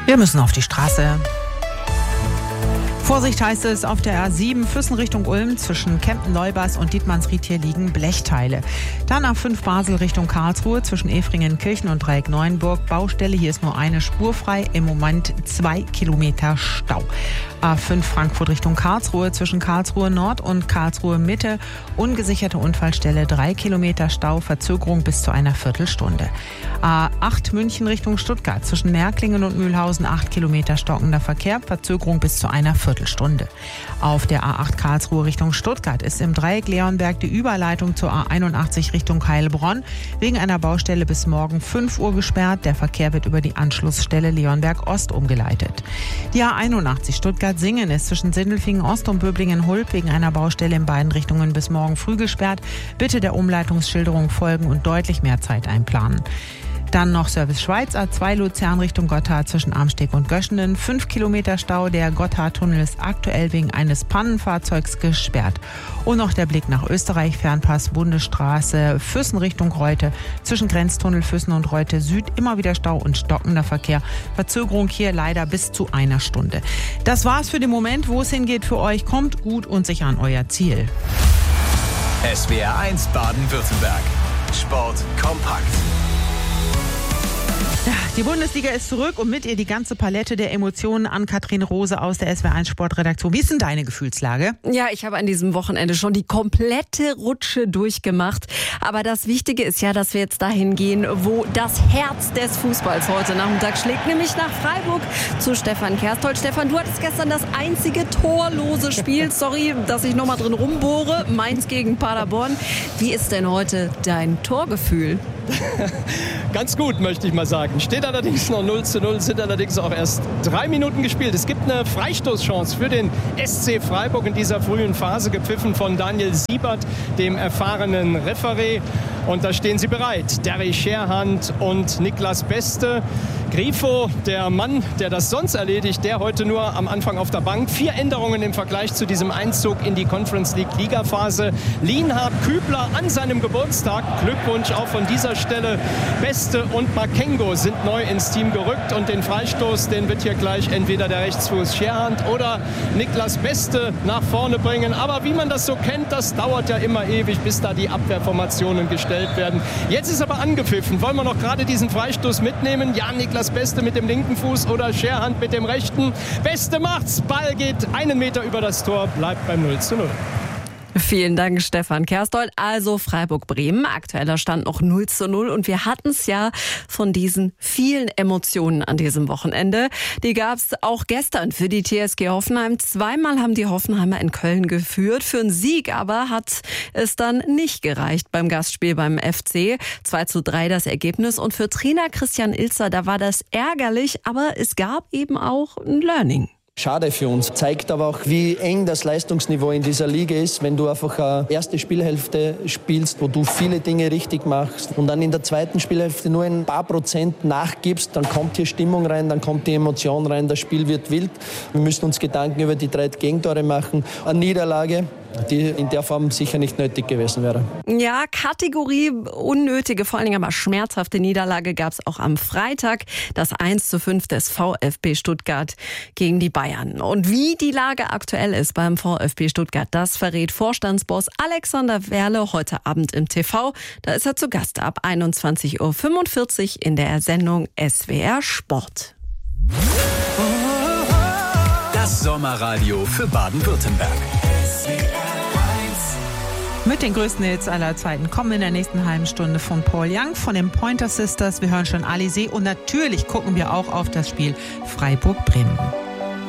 Wir müssen auf die Straße. Vorsicht heißt es auf der A7 Füssen Richtung Ulm zwischen Kempten-Neubas und Dietmannsried. Hier liegen Blechteile. Dann A5 Basel Richtung Karlsruhe zwischen Efringen-Kirchen und Dreieck-Neuenburg. Baustelle, hier ist nur eine Spur frei. Im Moment 2 Kilometer Stau. A5 Frankfurt Richtung Karlsruhe zwischen Karlsruhe Nord und Karlsruhe Mitte. Ungesicherte Unfallstelle, 3 Kilometer Stau, Verzögerung bis zu einer Viertelstunde. A8 München Richtung Stuttgart zwischen Märklingen und Mühlhausen 8 Kilometer stockender Verkehr, Verzögerung bis zu einer Viertelstunde. Auf der A8 Karlsruhe Richtung Stuttgart ist im Dreieck Leonberg die Überleitung zur A81 Richtung Heilbronn wegen einer Baustelle bis morgen 5 Uhr gesperrt. Der Verkehr wird über die Anschlussstelle Leonberg Ost umgeleitet. Die A81 Stuttgart-Singen ist zwischen Sindelfingen Ost und Böblingen-Hulp wegen einer Baustelle in beiden Richtungen bis morgen früh gesperrt. Bitte der Umleitungsschilderung folgen und deutlich mehr Zeit einplanen. Dann noch Service Schweiz, A2 Luzern Richtung Gotthard zwischen Amsteg und Göschenen. 5 Kilometer Stau, der Gotthardtunnel ist aktuell wegen eines Pannenfahrzeugs gesperrt. Und noch der Blick nach Österreich, Fernpass Bundesstraße Füssen Richtung Reute. Zwischen Grenztunnel Füssen und Reute Süd immer wieder Stau und stockender Verkehr. Verzögerung hier leider bis zu einer Stunde. Das war's für den Moment. Wo es hingeht für euch, kommt gut und sicher an euer Ziel. SWR 1 Baden-Württemberg. Sport kompakt. Die Bundesliga ist zurück und mit ihr die ganze Palette der Emotionen an Katrin Rose aus der SWR1 Sportredaktion. Wie ist denn deine Gefühlslage? Ja, ich habe an diesem Wochenende schon die komplette Rutsche durchgemacht. Aber das Wichtige ist ja, dass wir jetzt dahin gehen, wo das Herz des Fußballs heute Nachmittag schlägt, nämlich nach Freiburg zu Stefan Kersthold. Stefan, du hattest gestern das einzige torlose Spiel. Sorry, dass ich nochmal drin rumbohre. Mainz gegen Paderborn. Wie ist denn heute dein Torgefühl? Ganz gut, möchte ich mal sagen. Steht allerdings noch 0:0, sind allerdings auch erst 3 Minuten gespielt. Es gibt eine Freistoßchance für den SC Freiburg in dieser frühen Phase, gepfiffen von Daniel Siebert, dem erfahrenen Referee. Und da stehen sie bereit. Derry Scherhand und Niklas Beste. Grifo, der Mann, der das sonst erledigt, der heute nur am Anfang auf der Bank. 4 Änderungen im Vergleich zu diesem Einzug in die Conference League Ligaphase. Lienhard Kübler an seinem Geburtstag. Glückwunsch auch von dieser Stelle. Beste und Makengo sind neu ins Team gerückt. Und den Freistoß, den wird hier gleich entweder der Rechtsfuß Scherhand oder Niklas Beste nach vorne bringen. Aber wie man das so kennt, das dauert ja immer ewig, bis da die Abwehrformationen gestellt werden. Jetzt ist aber angepfiffen. Wollen wir noch gerade diesen Freistoß mitnehmen? Ja, Niklas Beste mit dem linken Fuß oder Scherhand mit dem rechten. Beste macht's. Ball geht 1 Meter über das Tor, bleibt beim 0:0. Vielen Dank, Stefan Kersthold. Also Freiburg-Bremen, aktueller Stand noch 0:0. Und wir hatten es ja von diesen vielen Emotionen an diesem Wochenende. Die gab es auch gestern für die TSG Hoffenheim. 2-mal haben die Hoffenheimer in Köln geführt. Für einen Sieg aber hat es dann nicht gereicht beim Gastspiel beim FC. 2:3 das Ergebnis. Und für Trainer Christian Ilzer, da war das ärgerlich, aber es gab eben auch ein Learning. Schade für uns. Zeigt aber auch, wie eng das Leistungsniveau in dieser Liga ist, wenn du einfach eine erste Spielhälfte spielst, wo du viele Dinge richtig machst und dann in der zweiten Spielhälfte nur ein paar Prozent nachgibst, dann kommt hier Stimmung rein, dann kommt die Emotion rein, das Spiel wird wild. Wir müssen uns Gedanken über die 3 Gegentore machen. Eine Niederlage, die in der Form sicher nicht nötig gewesen wäre. Ja, Kategorie unnötige, vor allen Dingen aber schmerzhafte Niederlage gab es auch am Freitag. Das 1:5 des VfB Stuttgart gegen die Bayern. Und wie die Lage aktuell ist beim VfB Stuttgart, das verrät Vorstandsboss Alexander Werle heute Abend im TV. Da ist er zu Gast ab 21:45 Uhr in der Sendung SWR Sport. Das Sommerradio für Baden-Württemberg. Mit den größten Hits aller Zeiten kommen in der nächsten halben Stunde von Paul Young, von den Pointer Sisters. Wir hören schon Alizé und natürlich gucken wir auch auf das Spiel Freiburg-Bremen.